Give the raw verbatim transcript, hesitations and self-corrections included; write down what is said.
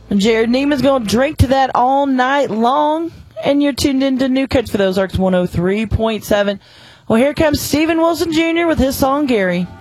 Jared Neiman's going to drink to that all night long. And you're tuned into New Cuts for the Ozarks one oh three point seven. Well, here comes Steven Wilson Junior with his song, Gary.